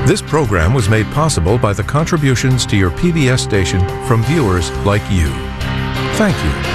This program was made possible by the contributions to your PBS station from viewers like you. Thank you.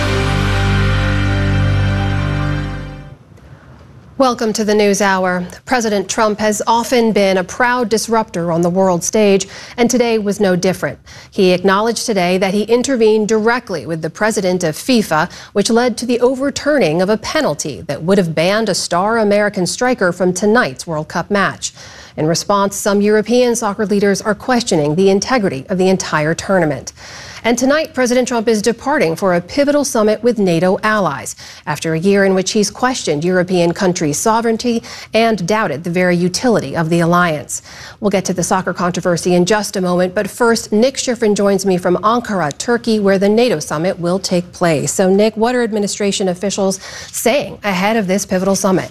Welcome to the News Hour. President Trump has often been a proud disruptor on the world stage, and today was no different. He acknowledged today that he intervened directly with the president of FIFA, which led to the overturning of a penalty that would have banned a star American striker from tonight's World Cup match. In response, some European soccer leaders are questioning the integrity of the entire tournament. And tonight, President Trump is departing for a pivotal summit with NATO allies after a year in which he's questioned European countries' sovereignty and doubted the very utility of the alliance. We'll get to the soccer controversy in just a moment, but first, Nick Schifrin joins me from Ankara, Turkey, where the NATO summit will take place. So, Nick, what are administration officials saying ahead of this pivotal summit?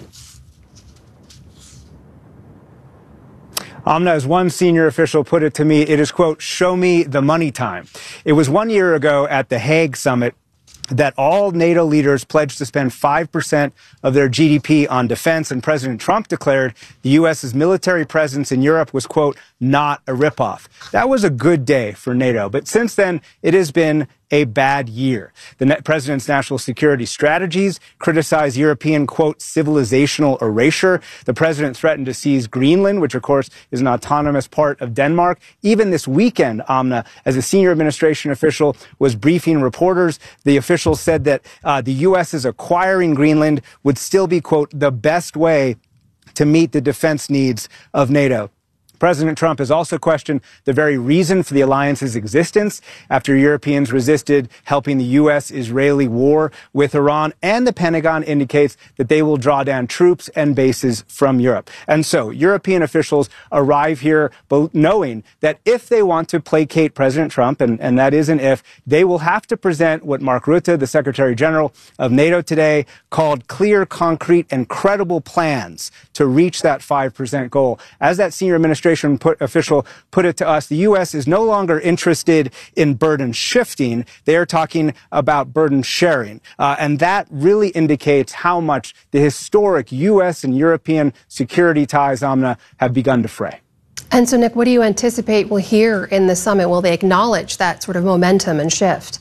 Amna, as one senior official put it to me, it is, quote, show me the money time. It was 1 year ago at the Hague summit that all NATO leaders pledged to spend 5% of their GDP on defense, and President Trump declared the U.S.'s military presence in Europe was, quote, not a ripoff. That was a good day for NATO, but since then, it has been a bad year. The president's national security strategies criticize European, quote, civilizational erasure. The president threatened to seize Greenland, which, of course, is an autonomous part of Denmark. Even this weekend, Amna, as a senior administration official was briefing reporters, the official said that the U.S.'s acquiring Greenland would still be, quote, the best way to meet the defense needs of NATO. President Trump has also questioned the very reason for the alliance's existence after Europeans resisted helping the U.S.-Israeli war with Iran, and the Pentagon indicates that they will draw down troops and bases from Europe. And so European officials arrive here knowing that if they want to placate President Trump, and that is an if, they will have to present what Mark Rutte, the Secretary General of NATO today, called clear, concrete, and credible plans to reach that 5% goal. As that senior administration official put it to us, the U.S. is no longer interested in burden shifting. They are talking about burden sharing. And that really indicates how much the historic U.S. and European security ties, Amna, have begun to fray. And so, Nick, what do you anticipate we'll hear in the summit? Will they acknowledge that sort of momentum and shift?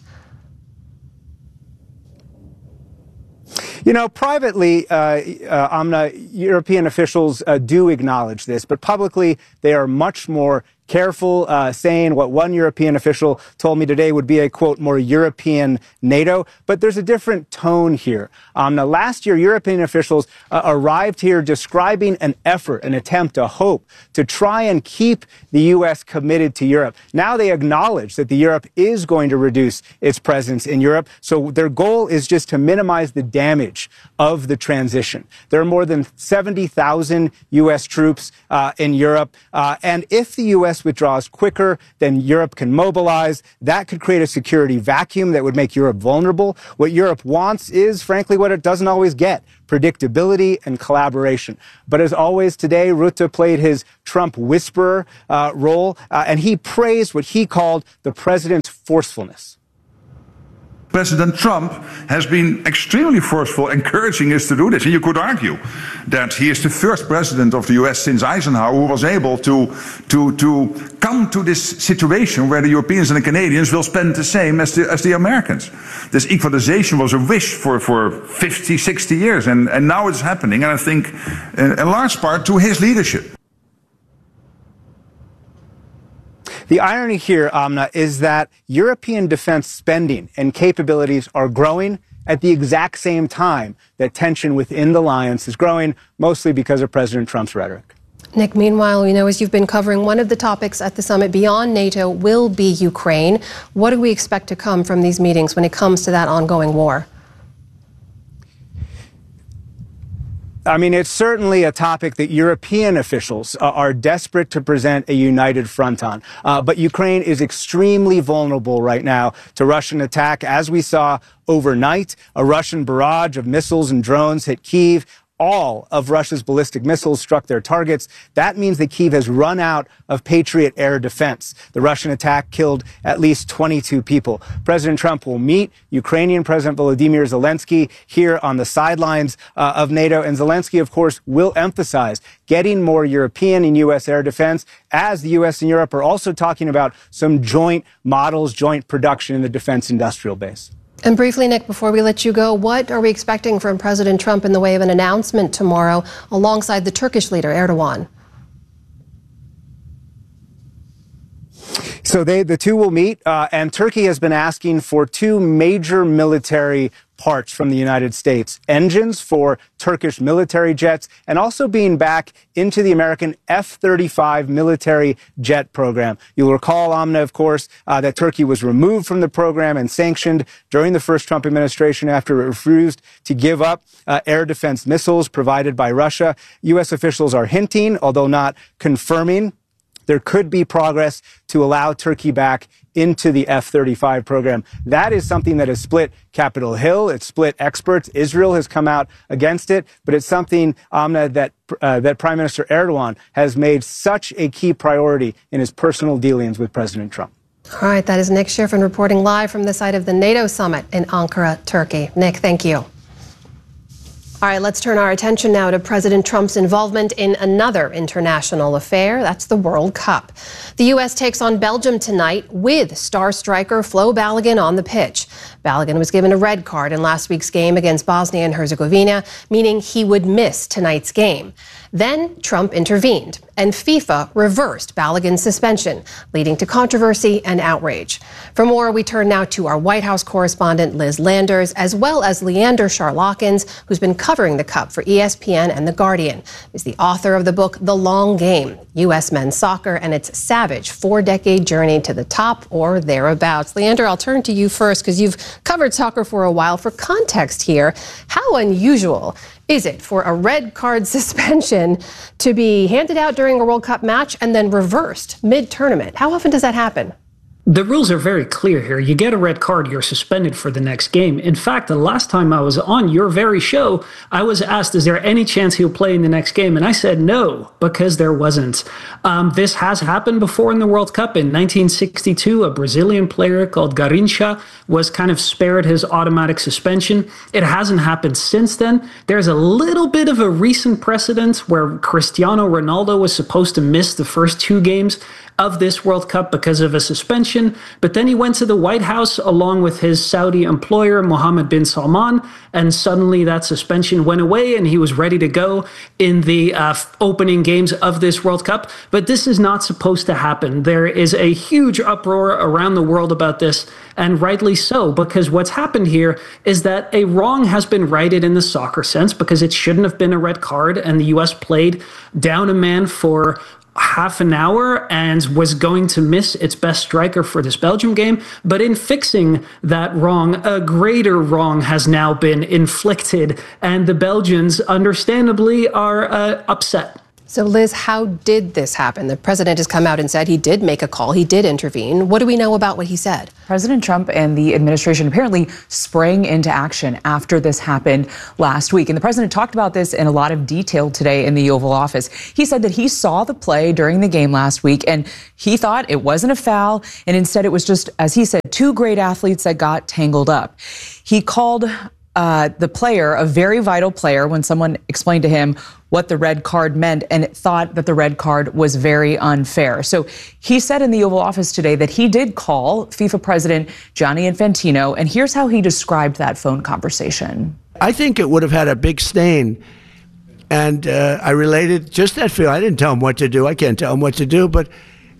You know, privately, Amna, European officials do acknowledge this, but publicly they are much more careful, saying what one European official told me today would be a, quote, more European NATO. But there's a different tone here. Now, last year, European officials arrived here describing an effort, an attempt, a hope to try and keep the U.S. committed to Europe. Now they acknowledge that the Europe is going to reduce its presence in Europe. So their goal is just to minimize the damage of the transition. There are more than 70,000 U.S. troops in Europe. And if the U.S. withdraws quicker than Europe can mobilize, that could create a security vacuum that would make Europe vulnerable. What Europe wants is, frankly, what it doesn't always get: predictability and collaboration. But as always today, Rutte played his Trump whisperer role, and he praised what he called the president's forcefulness. President Trump has been extremely forceful, encouraging us to do this. And you could argue that he is the first president of the US since Eisenhower who was able to come to this situation where the Europeans and the Canadians will spend the same as the Americans. This equalization was a wish for 50, 60 years, and now it's happening, and I think in large part to his leadership. The irony here, Amna, is that European defense spending and capabilities are growing at the exact same time that tension within the alliance is growing, mostly because of President Trump's rhetoric. Nick, meanwhile, as you've been covering, one of the topics at the summit beyond NATO will be Ukraine. What do we expect to come from these meetings when it comes to that ongoing war? I mean, it's certainly a topic that European officials are desperate to present a united front on. But Ukraine is extremely vulnerable right now to Russian attack. As we saw overnight, a Russian barrage of missiles and drones hit Kyiv. all of Russia's ballistic missiles struck their targets. That means that Kyiv has run out of Patriot air defense. The Russian attack killed at least 22 people. President Trump will meet Ukrainian President Volodymyr Zelensky here on the sidelines of NATO. And Zelensky, of course, will emphasize getting more European and U.S. air defense, as the U.S. and Europe are also talking about some joint models, joint production in the defense industrial base. And briefly, Nick, before we let you go, what are we expecting from President Trump in the way of an announcement tomorrow alongside the Turkish leader, Erdogan? So the two will meet, and Turkey has been asking for two major military parts from the United States: engines for Turkish military jets, and also being back into the American F-35 military jet program. You'll recall, Amna, of course, that Turkey was removed from the program and sanctioned during the first Trump administration after it refused to give up air defense missiles provided by Russia. U.S. officials are hinting, although not confirming, there could be progress to allow Turkey back into the F-35 program. That is something that has split Capitol Hill. It's split experts. Israel has come out against it, but it's something, Amna, that Prime Minister Erdogan has made such a key priority in his personal dealings with President Trump. All right, that is Nick Schiffern reporting live from the site of the NATO summit in Ankara, Turkey. Nick, thank you. All right, let's turn our attention now to President Trump's involvement in another international affair. That's the World Cup. The U.S. takes on Belgium tonight with star striker Flo Balogun on the pitch. Balogun was given a red card in last week's game against Bosnia and Herzegovina, meaning he would miss tonight's game. Then Trump intervened, and FIFA reversed Balogun's suspension, leading to controversy and outrage. For more, we turn now to our White House correspondent Liz Landers, as well as Leander Charlakins, who's been covering the Cup for ESPN and The Guardian. He's the author of the book The Long Game, U.S. Men's Soccer and its savage 4-decade journey to the top or thereabouts. Leander, I'll turn to you first because you've covered soccer for a while. For context here, how unusual is it for a red card suspension to be handed out during a World Cup match and then reversed mid-tournament? How often does that happen? The rules are very clear here. You get a red card, you're suspended for the next game. In fact, the last time I was on your very show, I was asked, is there any chance he'll play in the next game? And I said no, because there wasn't. This has happened before in the World Cup. In 1962, a Brazilian player called Garrincha was kind of spared his automatic suspension. It hasn't happened since then. There's a little bit of a recent precedent where Cristiano Ronaldo was supposed to miss the first 2 games of this World Cup because of a suspension, but then he went to the White House along with his Saudi employer, Mohammed bin Salman, and suddenly that suspension went away and he was ready to go in the opening games of this World Cup. But this is not supposed to happen. There is a huge uproar around the world about this, and rightly so, because what's happened here is that a wrong has been righted in the soccer sense, because it shouldn't have been a red card, and the U.S. played down a man for half an hour and was going to miss its best striker for this Belgium game. But in fixing that wrong, a greater wrong has now been inflicted, and the Belgians understandably are upset. So, Liz, how did this happen? The president has come out and said he did make a call, he did intervene. What do we know about what he said? President Trump and the administration apparently sprang into action after this happened last week. And the president talked about this in a lot of detail today in the Oval Office. He said that he saw the play during the game last week and he thought it wasn't a foul. And instead it was just, as he said, 2 great athletes that got tangled up. He called the player a very vital player when someone explained to him what the red card meant, and thought that the red card was very unfair. So he said in the Oval Office today that he did call FIFA President Gianni Infantino, and here's how he described that phone conversation. I think it would have had a big stain, and I related just that feel. I didn't tell him what to do. I can't tell him what to do, but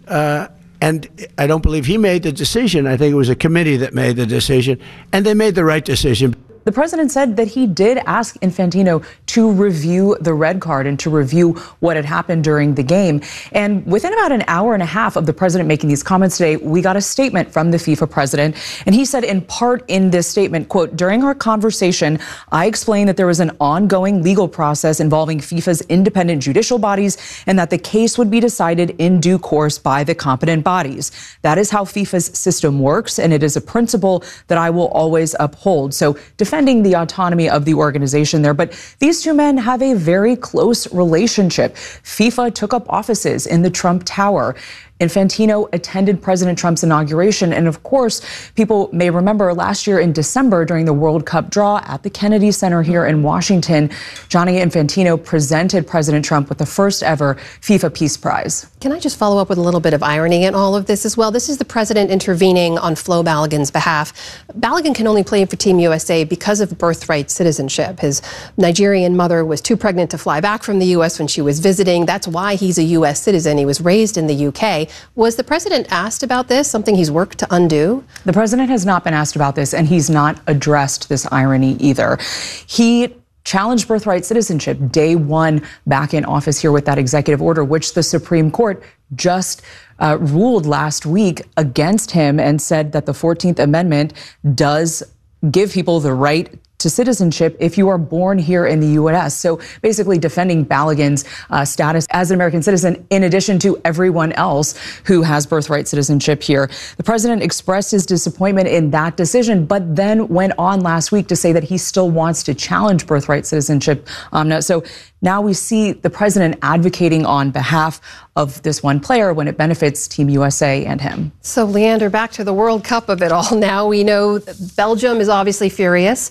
and I don't believe he made the decision. I think it was a committee that made the decision, and they made the right decision. The president said that he did ask Infantino to review the red card and to review what had happened during the game. And within about an hour and a half of the president making these comments today, we got a statement from the FIFA president. And he said in part in this statement, quote, "During our conversation, I explained that there was an ongoing legal process involving FIFA's independent judicial bodies and that the case would be decided in due course by the competent bodies. That is how FIFA's system works, and it is a principle that I will always uphold." So defending defending the autonomy of the organization there. But these two men have a very close relationship. FIFA took up offices in the Trump Tower. Infantino attended President Trump's inauguration. And of course, people may remember last year in December during the World Cup draw at the Kennedy Center here in Washington, Gianni Infantino presented President Trump with the first ever FIFA Peace Prize. Can I just follow up with a little bit of irony in all of this as well? This is the president intervening on Flo Balogun's behalf. Balogun can only play for Team USA because of birthright citizenship. His Nigerian mother was too pregnant to fly back from the U.S. when she was visiting. That's why he's a U.S. citizen. He was raised in the U.K. Was the president asked about this, something he's worked to undo? The president has not been asked about this, and he's not addressed this irony either. He challenged birthright citizenship day one back in office here with that executive order, which the Supreme Court just ruled last week against him and said that the 14th Amendment does give people the right to citizenship if you are born here in the U.S. So basically defending Balogun's status as an American citizen in addition to everyone else who has birthright citizenship here. The president expressed his disappointment in that decision, but then went on last week to say that he still wants to challenge birthright citizenship. So now we see the president advocating on behalf of this one player when it benefits Team USA and him. So, Leander, back to the World Cup of it all now. We know Belgium is obviously furious.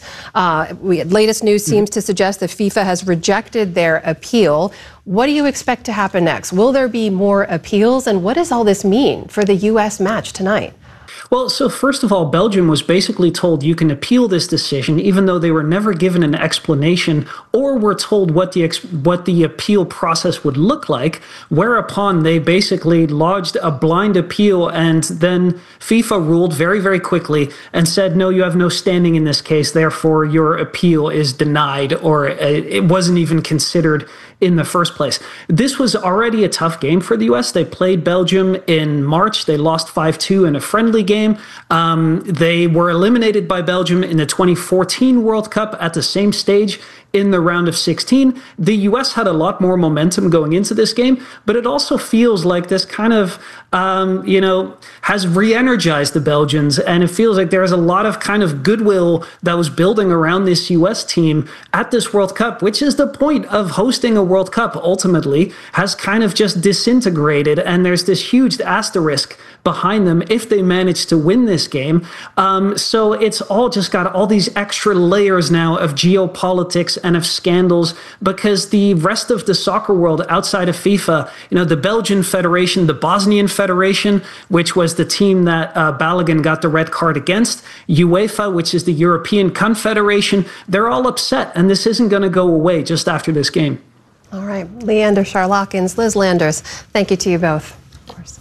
Latest news seems to suggest that FIFA has rejected their appeal. What do you expect to happen next? Will there be more appeals? And what does all this mean for the U.S. match tonight? Well, so first of all, Belgium was basically told you can appeal this decision, even though they were never given an explanation or were told what the appeal process would look like, whereupon they basically lodged a blind appeal, and then FIFA ruled very, very quickly and said, no, you have no standing in this case, therefore your appeal is denied, or it wasn't even considered in the first place. This was already a tough game for the U.S. They played Belgium in March. They lost 5-2 in a friendly game. They were eliminated by Belgium in the 2014 World Cup at the same stage in the round of 16. The U.S. had a lot more momentum going into this game, but it also feels like this kind of, has re-energized the Belgians, and it feels like there's a lot of kind of goodwill that was building around this U.S. team at this World Cup, which is the point of hosting a World Cup ultimately, has kind of just disintegrated, and there's this huge asterisk behind them if they manage to win this game. So it's all just got all these extra layers now of geopolitics and of scandals, because the rest of the soccer world outside of FIFA, the Belgian Federation, the Bosnian Federation, which was the team that Balogun got the red card against, UEFA, which is the European Confederation, they're all upset, and this isn't going to go away just after this game. All right, Leander Charlakins, Liz Landers, thank you to you both. Of course.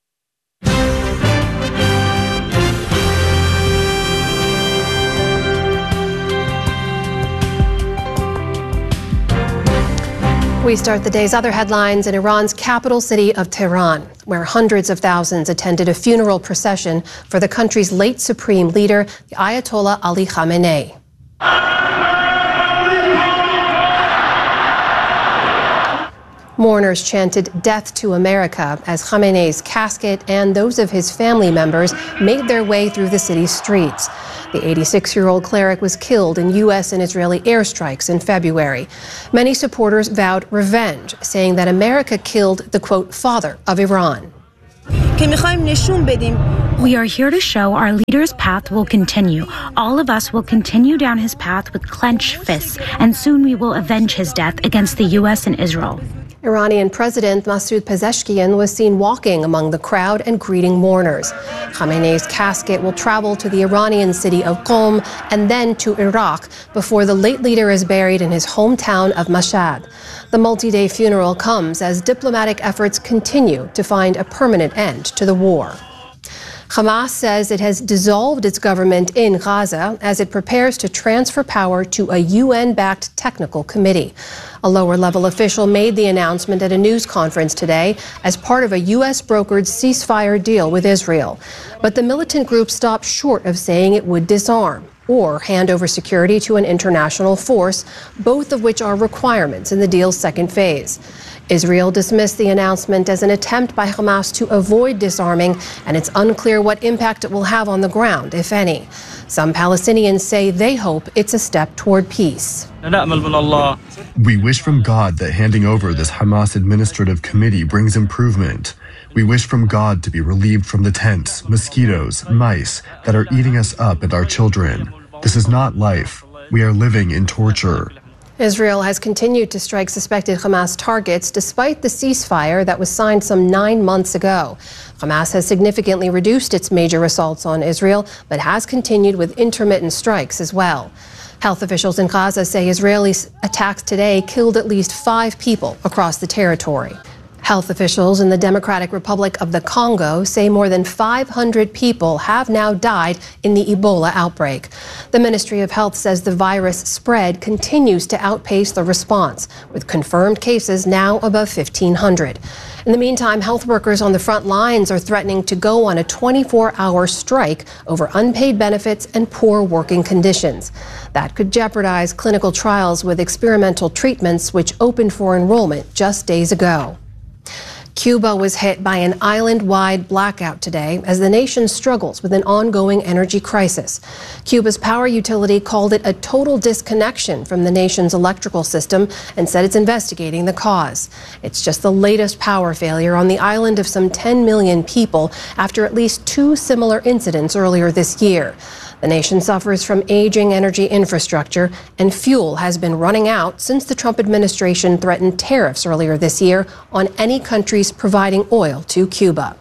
We start the day's other headlines in Iran's capital city of Tehran, where hundreds of thousands attended a funeral procession for the country's late supreme leader, the Ayatollah Ali Khamenei. Mourners chanted "Death to America" as Khamenei's casket and those of his family members made their way through the city's streets. The 86-year-old cleric was killed in U.S. and Israeli airstrikes in February. Many supporters vowed revenge, saying that America killed the, quote, father of Iran. We are here to show our leader's path will continue. All of us will continue down his path with clenched fists, and soon we will avenge his death against the U.S. and Israel. Iranian President Masoud Pezeshkian was seen walking among the crowd and greeting mourners. Khamenei's casket will travel to the Iranian city of Qom and then to Iraq before the late leader is buried in his hometown of Mashhad. The multi-day funeral comes as diplomatic efforts continue to find a permanent end to the war. Hamas says it has dissolved its government in Gaza as it prepares to transfer power to a UN-backed technical committee. A lower-level official made the announcement at a news conference today as part of a U.S.-brokered ceasefire deal with Israel. But the militant group stopped short of saying it would disarm or hand over security to an international force, both of which are requirements in the deal's second phase. Israel dismissed the announcement as an attempt by Hamas to avoid disarming, and it's unclear what impact it will have on the ground, if any. Some Palestinians say they hope it's a step toward peace. We wish from God that handing over this Hamas administrative committee brings improvement. We wish from God to be relieved from the tents, mosquitoes, mice that are eating us up and our children. This is not life. We are living in torture. Israel has continued to strike suspected Hamas targets despite the ceasefire that was signed some 9 months ago. Hamas has significantly reduced its major assaults on Israel, but has continued with intermittent strikes as well. Health officials in Gaza say Israeli attacks today killed at least 5 people across the territory. Health officials in the Democratic Republic of the Congo say more than 500 people have now died in the Ebola outbreak. The Ministry of Health says the virus spread continues to outpace the response, with confirmed cases now above 1,500. In the meantime, health workers on the front lines are threatening to go on a 24-hour strike over unpaid benefits and poor working conditions. That could jeopardize clinical trials with experimental treatments, which opened for enrollment just days ago. Cuba was hit by an island-wide blackout today as the nation struggles with an ongoing energy crisis. Cuba's power utility called it a total disconnection from the nation's electrical system and said it's investigating the cause. It's just the latest power failure on the island of some 10 million people after at least 2 similar incidents earlier this year. The nation suffers from aging energy infrastructure, and fuel has been running out since the Trump administration threatened tariffs earlier this year on any countries providing oil to Cuba.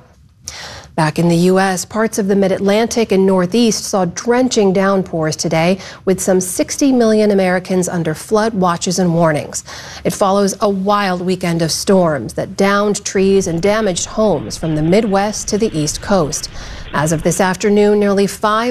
Back in the U.S., parts of the Mid-Atlantic and Northeast saw drenching downpours today, with some 60 million Americans under flood watches and warnings. It follows a wild weekend of storms that downed trees and damaged homes from the Midwest to the East Coast. As of this afternoon, nearly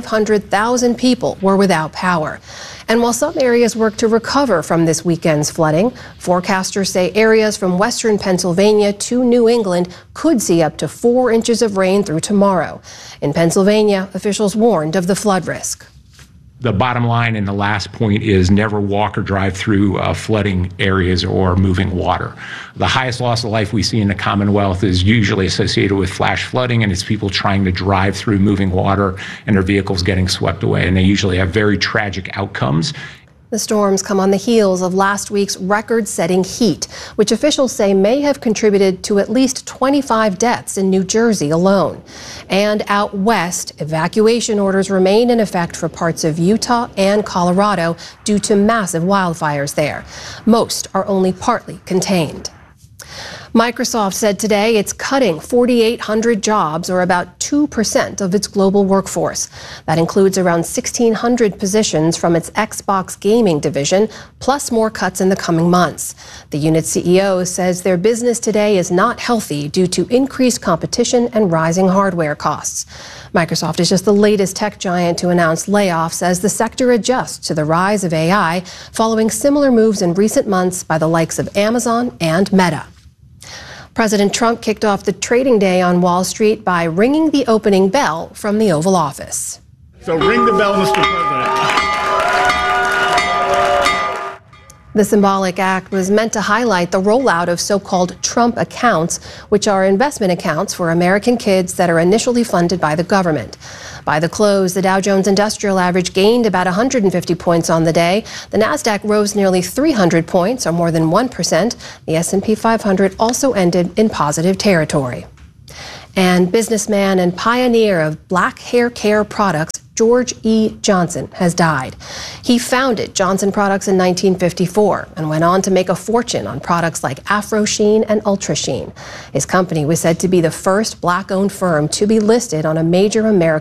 500,000 people were without power. And while some areas work to recover from this weekend's flooding, forecasters say areas from western Pennsylvania to New England could see up to 4 inches of rain through tomorrow. In Pennsylvania, officials warned of the flood risk. The bottom line and the last point is never walk or drive through flooding areas or moving water. The highest loss of life we see in the Commonwealth is usually associated with flash flooding, and it's people trying to drive through moving water and their vehicles getting swept away, and they usually have very tragic outcomes. The storms come on the heels of last week's record-setting heat, which officials say may have contributed to at least 25 deaths in New Jersey alone. And out west, evacuation orders remain in effect for parts of Utah and Colorado due to massive wildfires there. Most are only partly contained. Microsoft said today it's cutting 4,800 jobs, or about 2% of its global workforce. That includes around 1,600 positions from its Xbox gaming division, plus more cuts in the coming months. The unit's CEO says their business today is not healthy due to increased competition and rising hardware costs. Microsoft is just the latest tech giant to announce layoffs as the sector adjusts to the rise of AI, following similar moves in recent months by the likes of Amazon and Meta. President Trump kicked off the trading day on Wall Street by ringing the opening bell from the Oval Office. So ring the bell, Mr. President. The symbolic act was meant to highlight the rollout of so-called Trump accounts, which are investment accounts for American kids that are initially funded by the government. By the close, the Dow Jones Industrial Average gained about 150 points on the day. The Nasdaq rose nearly 300 points, or more than 1%. The S&P 500 also ended in positive territory. And businessman and pioneer of black hair care products, George E. Johnson, has died. He founded Johnson Products in 1954 and went on to make a fortune on products like Afro Sheen and Ultra Sheen. His company was said to be the first black-owned firm to be listed on a major American